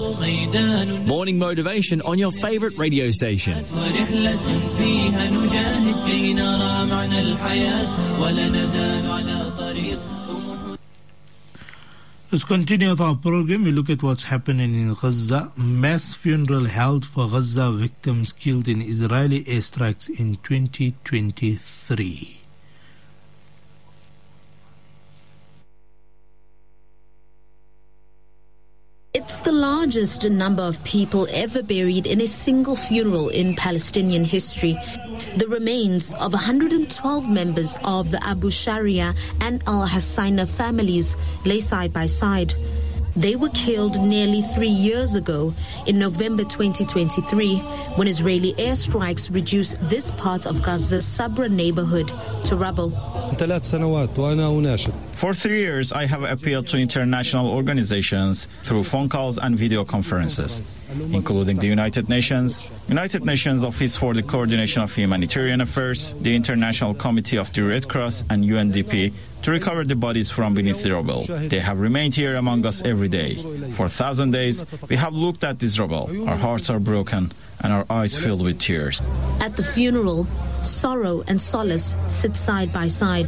Morning motivation on your favorite radio station. Let's continue with our program. We look at what's happening in Gaza. Mass funeral held for Gaza victims killed in Israeli airstrikes in 2023. It's the largest number of people ever buried in a single funeral in Palestinian history. The remains of 112 members of the Abu Sharia and Al-Hassaina families lay side by side. They were killed nearly 3 years ago in November 2023 when Israeli airstrikes reduced this part of Gaza's Sabra neighborhood to rubble. For 3 years, I have appealed to international organizations through phone calls and video conferences, including the United Nations Office for the Coordination of Humanitarian Affairs, the International Committee of the Red Cross, and UNDP, to recover the bodies from beneath the rubble. They have remained here among us every day. For 1,000 days, we have looked at this rubble. Our hearts are broken and our eyes filled with tears. At the funeral, sorrow and solace sit side by side.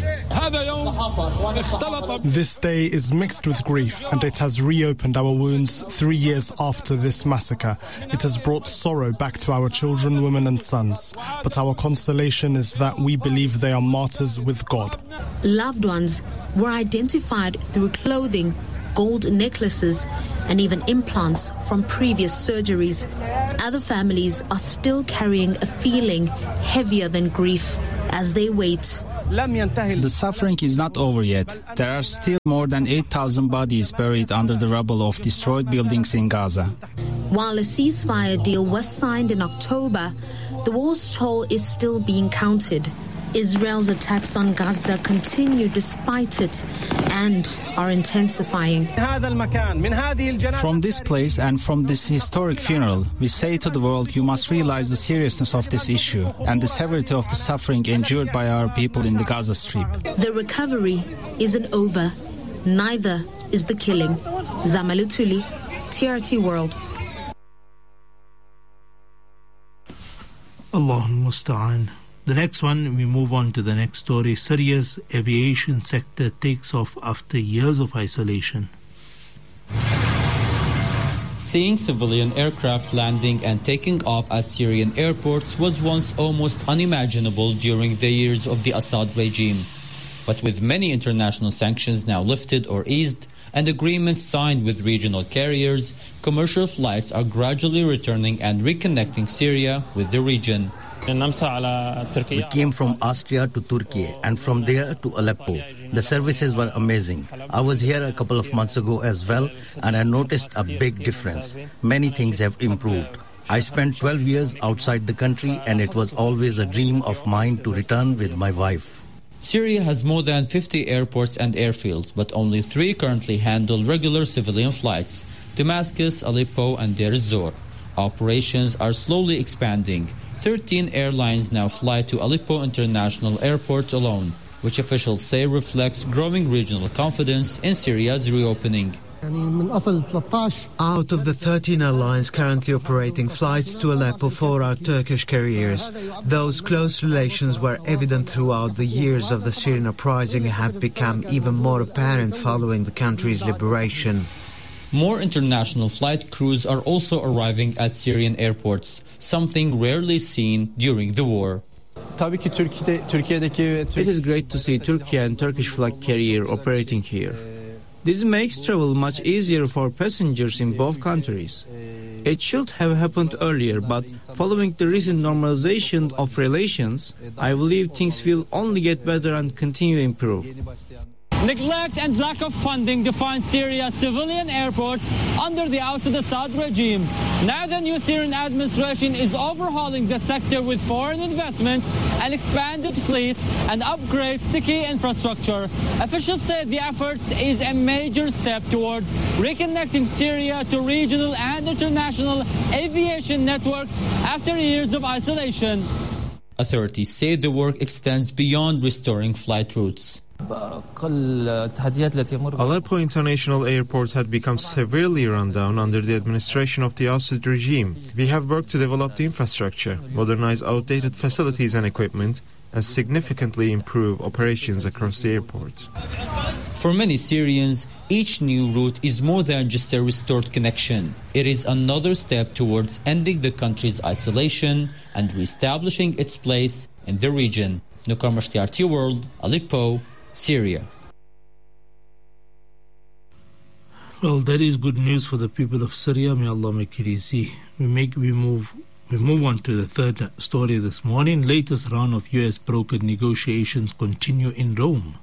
This day is mixed with grief, and it has reopened our wounds 3 years after this massacre. It has brought sorrow back to our children, women and sons. But our consolation is that we believe they are martyrs with God. Loved ones were identified through clothing, gold necklaces, and even implants from previous surgeries. Other families are still carrying a feeling heavier than grief as they wait. The suffering is not over yet. There are still more than 8,000 bodies buried under the rubble of destroyed buildings in Gaza. While a ceasefire deal was signed in October, the war's toll is still being counted. Israel's attacks on Gaza continue despite it and are intensifying. From this place and from this historic funeral, we say to the world, you must realize the seriousness of this issue and the severity of the suffering endured by our people in the Gaza Strip. The recovery isn't over. Neither is the killing. Zamalu Tuli, TRT World. Allah Musta'an. The next one, we move on to the next story. Syria's aviation sector takes off after years of isolation. Seeing civilian aircraft landing and taking off at Syrian airports was once almost unimaginable during the years of the Assad regime. But with many international sanctions now lifted or eased and agreements signed with regional carriers, commercial flights are gradually returning and reconnecting Syria with the region. We came from Austria to Turkey and from there to Aleppo. The services were amazing. I was here a couple of months ago as well, and I noticed a big difference. Many things have improved. I spent 12 years outside the country, and it was always a dream of mine to return with my wife. Syria has more than 50 airports and airfields, but only 3 currently handle regular civilian flights: Damascus, Aleppo, and Deir ez-Zor. Operations are slowly expanding. 13 airlines now fly to Aleppo International Airport alone, which officials say reflects growing regional confidence in Syria's reopening. Out of the 13 airlines currently operating flights to Aleppo, 4 are Turkish carriers. Those close relations were evident throughout the years of the Syrian uprising and have become even more apparent following the country's liberation. More international flight crews are also arriving at Syrian airports, something rarely seen during the war. It is great to see Turkey and Turkish flag carrier operating here. This makes travel much easier for passengers in both countries. It should have happened earlier, but following the recent normalization of relations, I believe things will only get better and continue to improve. Neglect and lack of funding define Syria's civilian airports under the Assad regime. Now the new Syrian administration is overhauling the sector with foreign investments and expanded fleets and upgrades to key infrastructure. Officials say the effort is a major step towards reconnecting Syria to regional and international aviation networks after years of isolation. Authorities say the work extends beyond restoring flight routes. Aleppo International Airport had become severely run down under the administration of the Assad regime. We have worked to develop the infrastructure, modernize outdated facilities and equipment, and significantly improve operations across the airport. For many Syrians, each new route is more than just a restored connection. It is another step towards ending the country's isolation and reestablishing its place in the region. Nukar Mashti, World, Aleppo, Syria. Well, that is good news for the people of Syria. May Allah make it easy. We move on to the third story this morning. Latest round of U.S. brokered negotiations continue in Rome.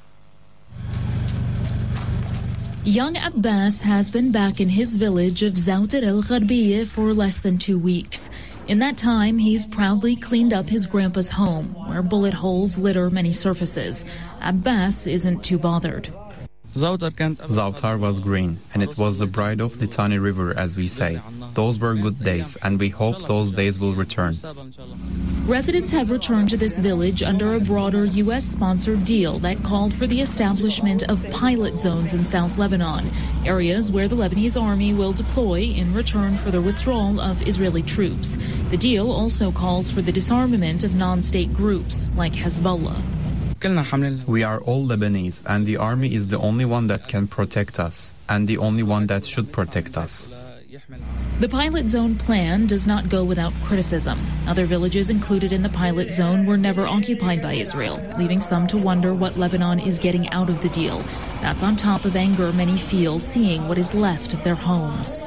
Young Abbas has been back in his village of Zawtar al-Gharbiyya for less than 2 weeks. In that time, he's proudly cleaned up his grandpa's home, where bullet holes litter many surfaces. Abbas isn't too bothered. Zawtar was green, and it was the bride of the Litani River, as we say. Those were good days, and we hope those days will return. Residents have returned to this village under a broader U.S.-sponsored deal that called for the establishment of pilot zones in South Lebanon, areas where the Lebanese army will deploy in return for the withdrawal of Israeli troops. The deal also calls for the disarmament of non-state groups like Hezbollah. We are all Lebanese, and the army is the only one that can protect us, and the only one that should protect us. The pilot zone plan does not go without criticism. Other villages included in the pilot zone were never occupied by Israel, leaving some to wonder what Lebanon is getting out of the deal. That's on top of anger many feel seeing what is left of their homes.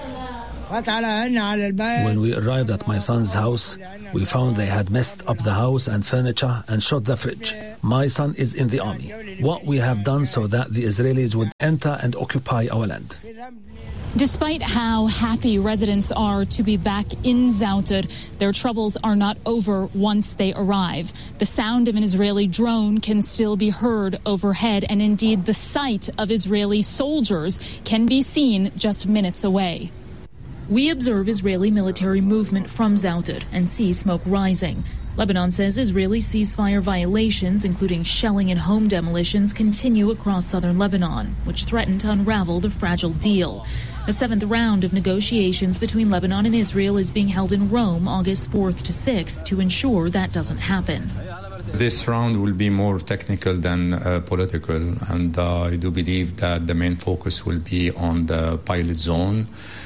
When we arrived at my son's house, we found they had messed up the house and furniture and shot the fridge. My son is in the army. What we have done so that the Israelis would enter and occupy our land. Despite how happy residents are to be back in Zawtar, their troubles are not over once they arrive. The sound of an Israeli drone can still be heard overhead, and indeed the sight of Israeli soldiers can be seen just minutes away. We observe Israeli military movement from Zawtar and see smoke rising. Lebanon says Israeli ceasefire violations, including shelling and home demolitions, continue across southern Lebanon, which threaten to unravel the fragile deal. The seventh round of negotiations between Lebanon and Israel is being held in Rome August 4th to 6th to ensure that doesn't happen. This round will be more technical than political, and I do believe that the main focus will be on the pilot zone.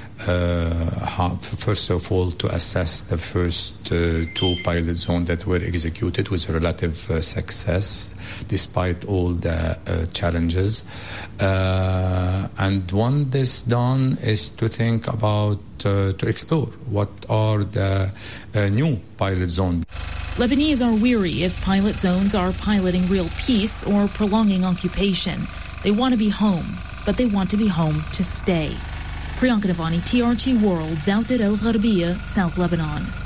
First of all, to assess the first two pilot zones that were executed with relative success, despite all the challenges. And when this done is to think about, to explore what are the new pilot zones. Lebanese are weary if pilot zones are piloting real peace or prolonging occupation. They want to be home, but they want to be home to stay. Priyanka Navani, TRT World, Zawtar al-Gharbiyya, South Lebanon.